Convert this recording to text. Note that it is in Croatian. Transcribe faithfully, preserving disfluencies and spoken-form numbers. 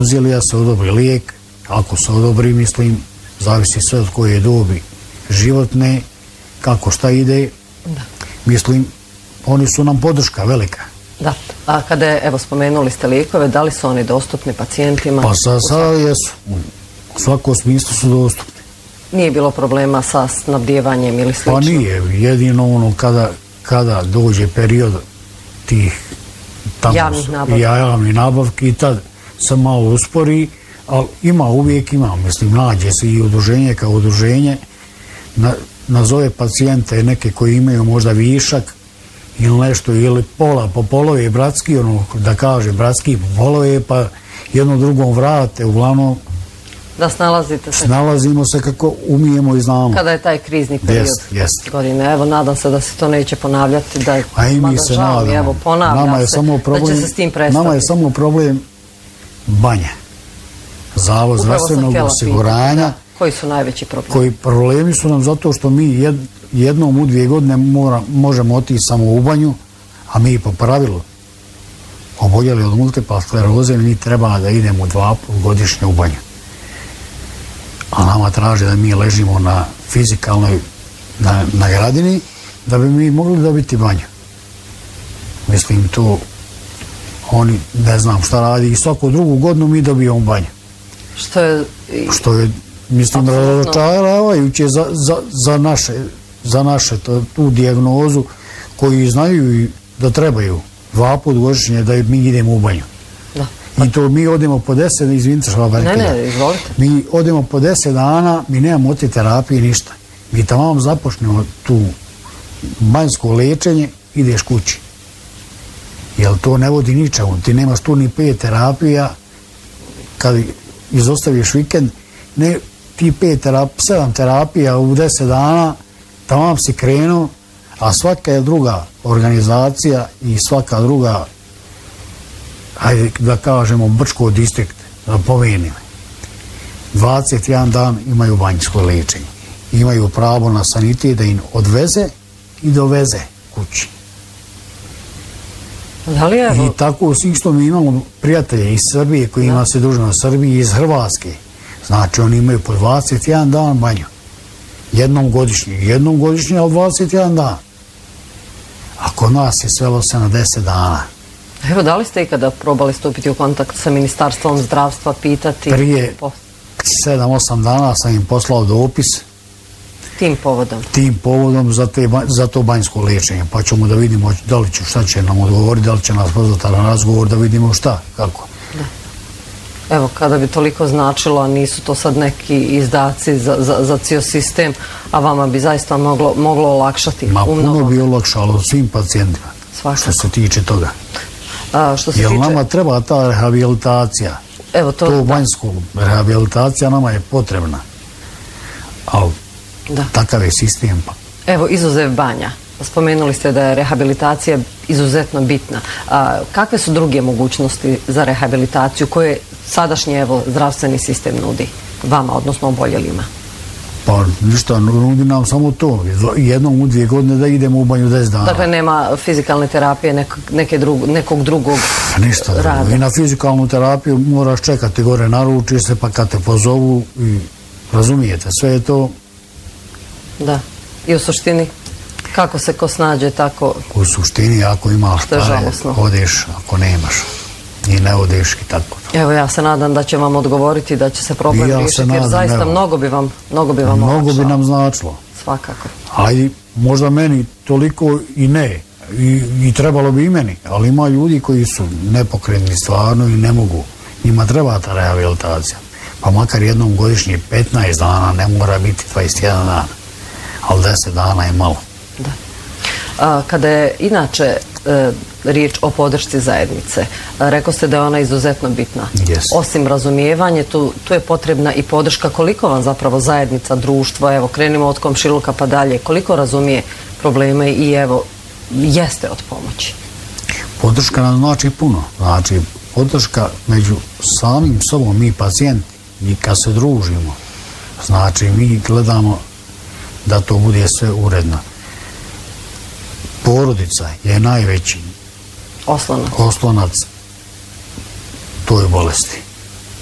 Uzeli ja se odobri lijek, ako se odobri, mislim, zavisi sve od koje dobi životne, kako šta ide, da. Mislim, oni su nam podrška velika. Da, a kada je, evo, spomenuli ste lijekove, da li su oni dostupni pacijentima? Pa sada sa, jesu, u svakom smislu su dostupni. Nije bilo problema sa snabdijevanjem ili slično? Pa nije, jedino ono kada, kada dođe period tih tamo, javnih nabavki. javnih nabavki i tad se malo uspori, ali ima, uvijek ima, mislim, nađe se i udruženje kao udruženje, na, nazove pacijente neke koji imaju možda višak ili nešto, ili pola po polove bratski, ono da kaže bratski po polove, pa jedno drugom vrate, uglavnom da snalazite se. Snalazimo se kako umijemo i znamo. Kada je taj krizni period yes, yes. godine. Evo, nadam se da se to neće ponavljati. Da je, a i mi se nadamo. Evo, ponavlja nama je se, samo problem, da će se s tim prestati. Nama je samo problem banja. Zavod zdravstvenog osiguranja. Koji su najveći problemi? Koji problemi su nam zato što mi jed, jednom u dvije godine mora, možemo otići samo u banju, a mi po pravilu oboljeli od multiple skleroze, mi treba da idemo dva put godišnje u banju. A nama traže da mi ležimo na fizikalnoj na, na gradini da bi mi mogli dobiti banju. Mislim, to oni ne znam šta radi i svaku drugu godinu mi dobijemo banju. Što je... Što je, mislim, razočaravajuće za, za, za naše, za naše to, tu dijagnozu koji znaju da trebaju dva put godišnje da mi idemo u banju. Da. I to mi odemo po deset, izvinite što vam ne, ne, izvolite. Mi odemo po deset dana, mi nemamo od te terapije ništa. Mi tamo započnemo tu banjsko lečenje, ideš kući. Jer to ne vodi ničemu. Ti nemaš tu ni pet terapija, kad izostaviš vikend, ne, ti pet terapija, sedam terapija u deset dana, tamo si krenuo, a svaka je druga organizacija i svaka druga, hajde da kažemo, Brčko distrikt, da pomenim, dvadeset jedan dan imaju banjsko lečenje. Imaju pravo na sanitet da im odveze i doveze kući. Da li je... I tako svi što mi imamo prijatelje iz Srbije koji ima se družno na Srbiji, iz Hrvatske. Znači oni imaju po dvadeset jedan dan banju. Jednom godišnje. Jednom godišnje, ali dvadeset jedan dan. A kod nas je svelo se na deset dana. Evo, da li ste ikada probali stupiti u kontakt sa Ministarstvom zdravstva, pitati? Prije sedam osam dana sam im poslao dopis. Tim povodom? Tim povodom za, te, za to banjsko lečenje. Pa ćemo da vidimo da li će, šta će nam odgovoriti, da li će nas pozvati na razgovor, da vidimo šta, kako. Da. Evo, kada bi toliko značilo, a nisu to sad neki izdaci za, za, za cijel sistem, a vama bi zaista moglo, moglo olakšati? Ma puno bi olakšalo svim pacijentima. Svakako. Što se tiče toga. A, što se Jer tiče... nama treba ta rehabilitacija. Evo to... To banjsko rehabilitacija nama je potrebna. Ali da. Takav je sistem. Pa. Evo, izuzev banja. Spomenuli ste da je rehabilitacija izuzetno bitna. A, kakve su druge mogućnosti za rehabilitaciju koje sadašnji evo, zdravstveni sistem nudi vama, odnosno oboljelima? Pa ništa, nudi nam samo to. Jednom u dvije godine da idemo u banju deset dana. Dakle, nema fizikalne terapije nek, neke drug, nekog drugog ništa rada? Ništa. I na fizikalnu terapiju moraš čekati gore, naručiš se, pa kad te pozovu i razumijete, sve je to... Da. I u suštini, kako se ko snađe, tako... U suštini, ako imaš pare, odeš, ako nemaš. I ne odeš i tako. Evo, ja se nadam da će vam odgovoriti, da će se problem ja riješiti, nadam, jer zaista evo, mnogo bi vam mnogo bi vam Mnogo olakšalo. bi nam značilo. Svakako. Ajde, možda meni toliko i ne. I, i trebalo bi i meni. Ali ima ljudi koji su nepokretni stvarno i ne mogu. Njima treba ta rehabilitacija. Pa makar jednom godišnje petnaest dana, ne mora biti dvadeset jedan dan. Ali deset dana je malo. Da. A, kada je inače e, riječ o podršci zajednice, a, rekao ste da je ona izuzetno bitna. Yes. Osim razumijevanja, tu, tu je potrebna i podrška. Koliko vam zapravo zajednica, društvo, evo krenimo od komšiluka pa dalje, koliko razumije probleme i evo jeste od pomoći? Podrška nam znači puno. Znači podrška među samim sobom, mi pacijenti, i kad se družimo, znači mi gledamo da to bude sve uredno. Porodica je najveći oslonac, oslonac toj bolesti.